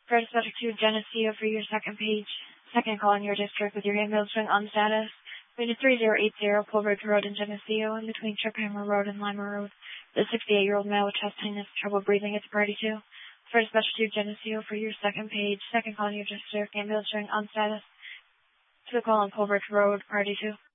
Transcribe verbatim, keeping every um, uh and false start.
First subject to Geneseo for your second page. Second call in your district with your ambulance showing on status. Unit three zero eight zero, Pulbridge Road in Geneseo, in between Trickhammer Road and Lima Road. The sixty-eight-year-old male with chest tightness, trouble breathing at the party two. First subject to Geneseo for your second page. Second call in your district, ambulance showing on status. To the call on Pulbridge Road, party two.